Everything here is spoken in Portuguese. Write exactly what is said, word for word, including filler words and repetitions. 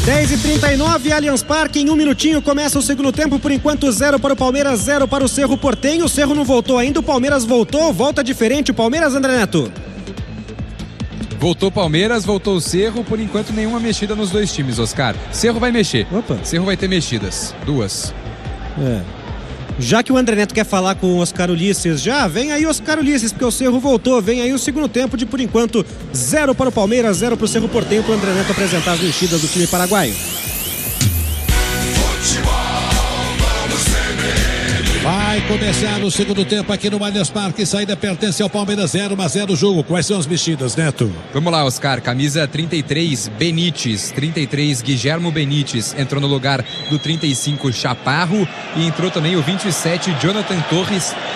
dez e trinta e nove, Allianz Parque, em um minutinho começa o segundo tempo, por enquanto zero para o Palmeiras, zero para o Cerro Porteño. O Cerro não voltou ainda, o Palmeiras voltou, volta diferente o Palmeiras, André Neto. Voltou Palmeiras, voltou o Cerro, por enquanto nenhuma mexida nos dois times, Oscar. Cerro vai mexer. Opa. Cerro vai ter mexidas, duas. É. Já que o André Neto quer falar com o Oscar Ulisses, já vem aí Oscar Ulisses, porque o Cerro voltou, vem aí o segundo tempo de, por enquanto, zero para o Palmeiras, zero para o Cerro Porteño, para o André Neto apresentar as mexidas do time paraguaio. Vai começar o segundo tempo aqui no Allianz Parque. Saída pertence ao Palmeiras, zero a zero o jogo. Quais são as mexidas, Neto? Vamos lá, Oscar. Camisa trinta e três, Benítez. trinta e três, Guilhermo Benítez. Entrou no lugar do trinta e cinco, Chaparro. E entrou também o vinte e sete, Jonathan Torres.